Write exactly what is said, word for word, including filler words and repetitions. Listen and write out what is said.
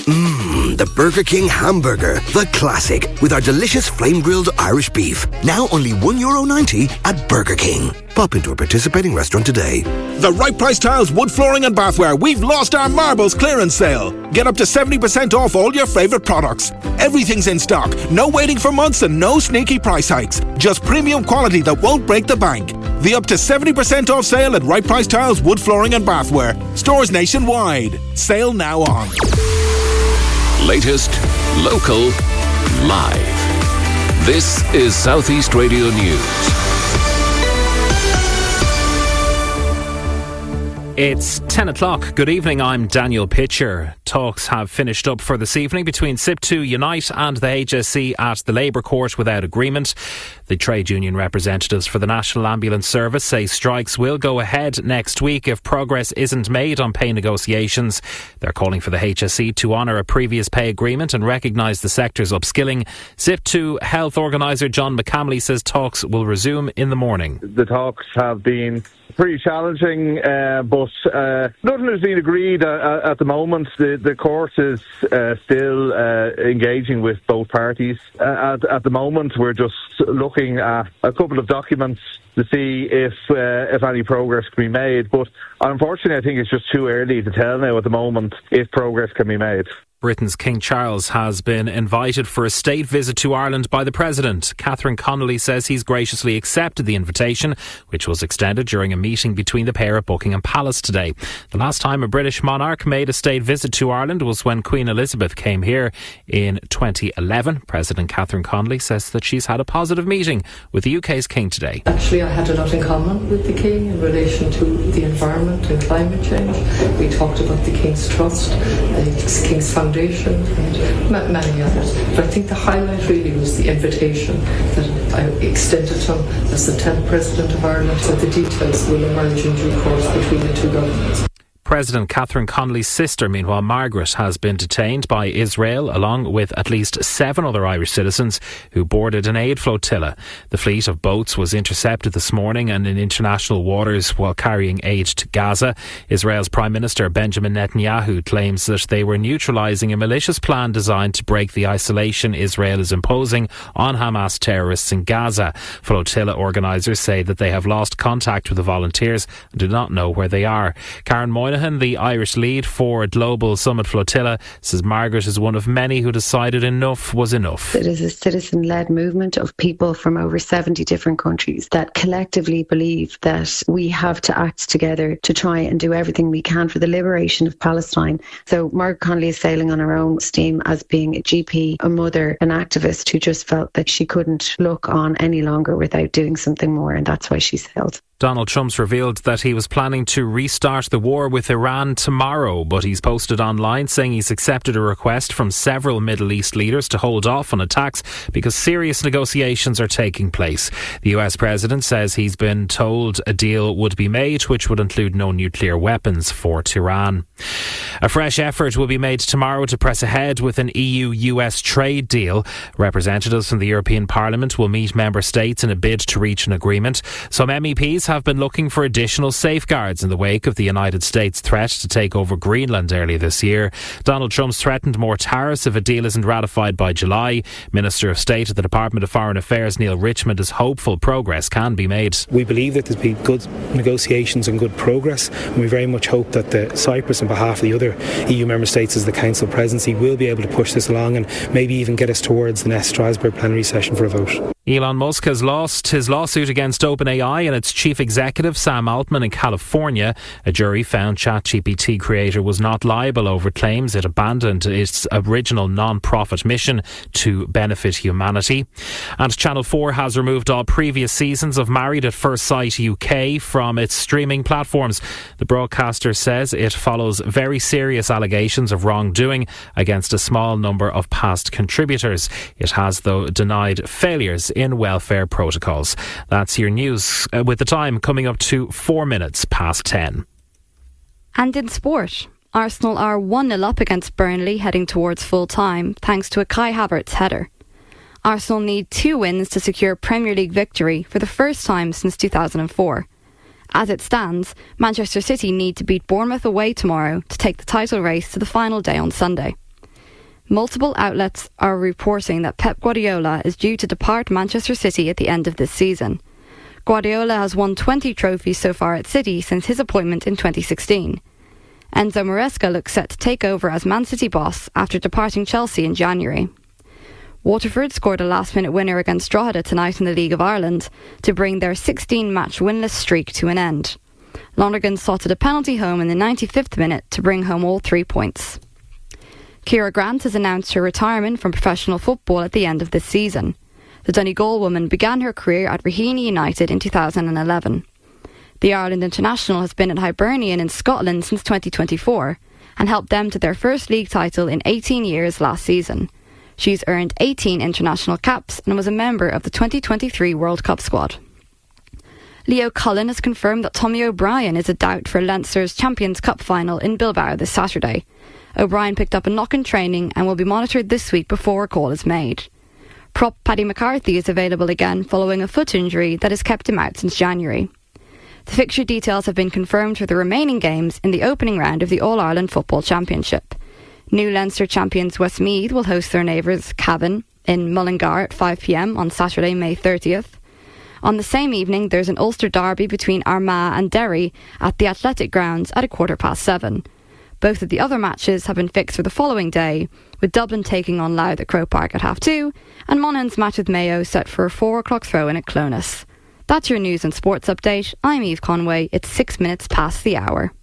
Mmm, the Burger King hamburger, the classic, with our delicious flame-grilled Irish beef. Now only one euro ninety at Burger King. Pop into a participating restaurant today. The Right Price Tiles, wood flooring and bathware. We've lost our marbles clearance sale. Get up to seventy percent off all your favourite products. Everything's in stock. No waiting for months and no sneaky price hikes. Just premium quality that won't break the bank. The up to seventy percent off sale at Right Price Tiles, wood flooring and bathware. Stores nationwide. Sale now on. Latest, local, live. This is Southeast Radio News. It's ten o'clock. Good evening, I'm Daniel Pitcher. Talks have finished up for this evening between S I P two Unite and the H S C at the Labour Court without agreement. The trade union representatives for the National Ambulance Service say strikes will go ahead next week if progress isn't made on pay negotiations. They're calling for the H S C to honour a previous pay agreement and recognise the sector's upskilling. S I P two Health Organiser John McCamley says talks will resume in the morning. The talks have been pretty challenging, uh, but uh, nothing has been agreed uh, at the moment. The, the court is uh, still uh, engaging with both parties. Uh, at, at the moment, we're just looking at a couple of documents to see if uh, if any progress can be made. But unfortunately, I think it's just too early to tell now at the moment if progress can be made. Britain's King Charles has been invited for a state visit to Ireland by the President. Catherine Connolly says he's graciously accepted the invitation, which was extended during a meeting between the pair at Buckingham Palace today. The last time a British monarch made a state visit to Ireland was when Queen Elizabeth came here in twenty eleven. President Catherine Connolly says that she's had a positive meeting with the U K's King today. Actually, I had a lot in common with the King in relation to the environment and climate change. We talked about the King's Trust, the King's Foundation, and many others. But I think the highlight really was the invitation that I extended to him as the tenth President of Ireland, so the details will emerge in due course between the two governments. President Catherine Connolly's sister, meanwhile, Margaret, has been detained by Israel along with at least seven other Irish citizens who boarded an aid flotilla. The fleet of boats was intercepted this morning and in international waters while carrying aid to Gaza. Israel's Prime Minister Benjamin Netanyahu claims that they were neutralising a malicious plan designed to break the isolation Israel is imposing on Hamas terrorists in Gaza. Flotilla organisers say that they have lost contact with the volunteers and do not know where they are. Karen Moynihan, the Irish lead for Global Summit Flotilla, says Margaret is one of many who decided enough was enough. It is a citizen-led movement of people from over seventy different countries that collectively believe that we have to act together to try and do everything we can for the liberation of Palestine. So Margaret Connolly is sailing on her own steam as being a G P, a mother, an activist who just felt that she couldn't look on any longer without doing something more, and that's why she sailed. Donald Trump's revealed that he was planning to restart the war with Iran tomorrow, but he's posted online saying he's accepted a request from several Middle East leaders to hold off on attacks because serious negotiations are taking place. The U S president says he's been told a deal would be made which would include no nuclear weapons for Tehran. A fresh effort will be made tomorrow to press ahead with an E U U S trade deal. Representatives from the European Parliament will meet member states in a bid to reach an agreement. Some M E Ps have been looking for additional safeguards in the wake of the United States threat to take over Greenland earlier this year. Donald Trump's threatened more tariffs if a deal isn't ratified by July. Minister of State at the Department of Foreign Affairs Neil Richmond is hopeful progress can be made. We believe that there's been good negotiations and good progress, and we very much hope that the Cyprus, on behalf of the other E U member states as the Council presidency, will be able to push this along and maybe even get us towards the next Strasbourg plenary session for a vote. Elon Musk has lost his lawsuit against OpenAI and its chief executive Sam Altman in California. A jury found ChatGPT creator was not liable over claims it abandoned its original non-profit mission to benefit humanity. And Channel four has removed all previous seasons of Married at First Sight U K from its streaming platforms. The broadcaster says it follows very serious allegations of wrongdoing against a small number of past contributors. It has, though, denied failures in welfare protocols. That's your news, uh, with the time coming up to four minutes past ten. And in sport, Arsenal are one nil up against Burnley heading towards full time thanks to a Kai Havertz header. Arsenal need two wins to secure Premier League victory for the first time since two thousand four. As it stands, Manchester City need to beat Bournemouth away tomorrow to take the title race to the final day on Sunday. Multiple outlets are reporting that Pep Guardiola is due to depart Manchester City at the end of this season. Guardiola has won twenty trophies so far at City since his appointment in twenty sixteen. Enzo Maresca looks set to take over as Man City boss after departing Chelsea in January. Waterford scored a last-minute winner against Drogheda tonight in the League of Ireland to bring their sixteen-match winless streak to an end. Lonergan sought a penalty home in the ninety-fifth minute to bring home all three points. Ciara Grant has announced her retirement from professional football at the end of this season. The Donegal woman began her career at Raheny United in two thousand eleven. The Ireland international has been at Hibernian in Scotland since twenty twenty-four and helped them to their first league title in eighteen years last season. She's earned eighteen international caps and was a member of the twenty twenty-three World Cup squad. Leo Cullen has confirmed that Tommy O'Brien is a doubt for Leinster's Champions Cup final in Bilbao this Saturday. O'Brien picked up a knock in training and will be monitored this week before a call is made. Prop Paddy McCarthy is available again following a foot injury that has kept him out since January. The fixture details have been confirmed for the remaining games in the opening round of the All-Ireland Football Championship. New Leinster champions Westmeath will host their neighbours Cavan in Mullingar at five p m on Saturday, May thirtieth. On the same evening, there's an Ulster derby between Armagh and Derry at the Athletic Grounds at a quarter past seven. Both of the other matches have been fixed for the following day, with Dublin taking on Louth at Croke Park at half two, and Monaghan's match with Mayo set for a four o'clock throw-in at Clones. That's your news and sports update. I'm Eve Conway. It's six minutes past the hour.